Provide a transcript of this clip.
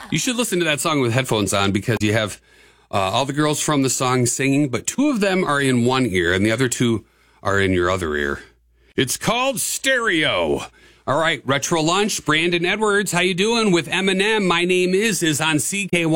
You should listen to that song with headphones on because you have all the girls from the song singing, but two of them are in one ear and the other two are in your other ear. It's called Stereo. All right, Retro Lunch, Brandon Edwards, how you doing with Eminem? My name is on CK1.